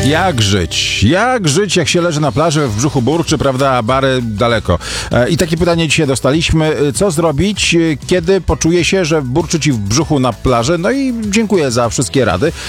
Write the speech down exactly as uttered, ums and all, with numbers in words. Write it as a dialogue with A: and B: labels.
A: Jak żyć? Jak żyć, jak się leży na plaży, w brzuchu burczy, prawda, a bary daleko? E, I takie pytanie dzisiaj dostaliśmy. Co zrobić, kiedy poczuje się, że burczy ci w brzuchu na plaży? No i dziękuję za wszystkie rady.